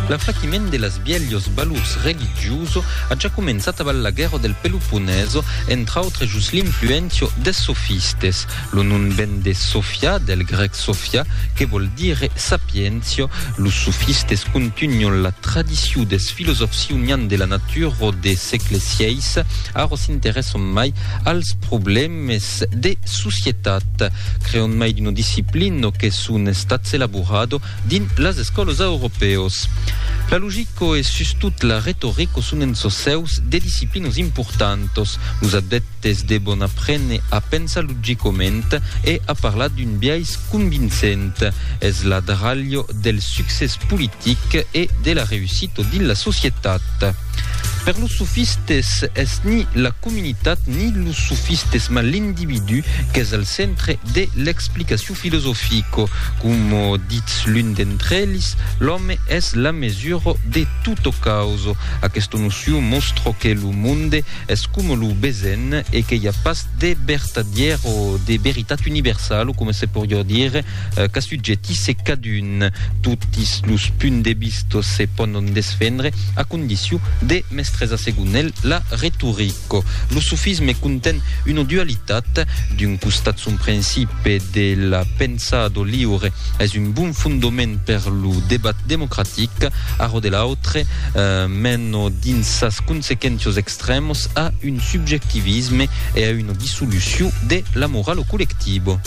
L'affacchimento delle sbiglios balurs religioso ha già cominciato dalla guerra del Peloponneso, entre autres gius l'influenzio des sofistes, lo non ben de Sofia, del grec Sofia, che vuol dire sapienzio. Los sofistes continuano la tradizione des filosofs unian della natura des secoli VI, aro si interessano mai als problemes de societat, creano mai di una disciplina che sono state elaborate din las escolas europeos. La logico e sustut la retorico sunt en seus de disciplinas importantes. Los adeptes debon apprendre a pensar logicamente e a parlar d'un biais convincent. Es la draglio del succès politique e de la réussite din la societat. Per los sofistes es ni la comunitat ni los sofistes ma l'individu che es al centre de l'explicació filosofico. Como dits l'un d'entre ells, l'homme es la mesura de tutto causo. Aquesta noció mostra que lo monde es como lo besen e que hi ha pas de vertadier o de veritat universal, o come se podria dire, que suggetisse cadun. Tutis los punts de vista se poden desfendre a condició de mestresa segon el la retorico. Lo sofisme conten una dualitat. D'un costat son principe de la pensado liure es un bon fondament per lo debat democratic, aro de l'autre meno dins sas consequències extremos a un subjectivisme e a una dissolució de la moral collectiva.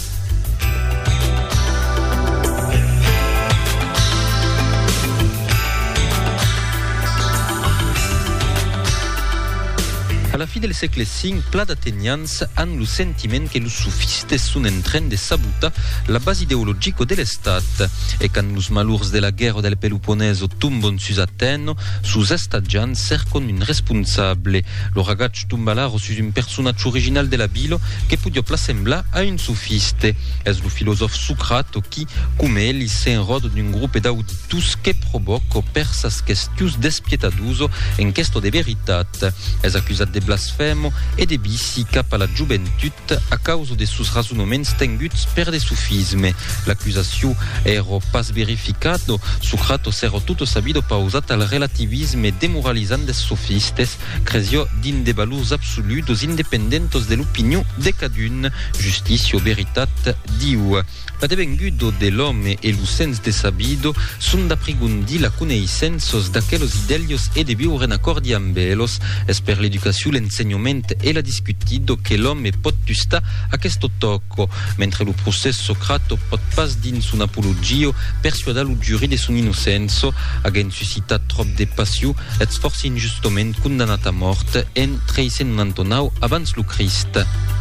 Alla fine del secolo V, plat atenians hanno lo sentiment che los sofistes sono in train de sabuta la base ideologica dell'Estat e che los malurs della guerra del Peloponneso tombano sus Ateno, sus estagians cercano un responsabile. Lo ragazzo tomba là su un personaggio original della Bilo che può plassemblar a un sofiste. Es lo filosofo Socrate che, come egli, si enroda d'un gruppo d'auditus che provoca per sas questioni despietaduso in questo de veritat. Es accusat de blasfemo e de bici cap a la gioventut a causa de sus razonaments tenguts per de sofisme. L'accusació era pas verificado, Socrate era tutto sabido pausat al relativisme demoralizant des sofistes, cresió din de valors absolutos independentes de l'opinió de cadun, justicia o veritat diu. La devengudo de l'homme e lo sens de sabido sunt d'aprigondi la coneissenços d'aquelos idelios e de viure en accordi amb elos. Es per l'educació, l'ensenyament e la discutido que l'homme pot tustar aquesto tocco, mentre lo procès Socrate pot pas dins un apologio persuadar lo giuri de son innocenzo, hagen suscitat trop de passió, et força injustament condamnat a mort en 399 abans lo Christ.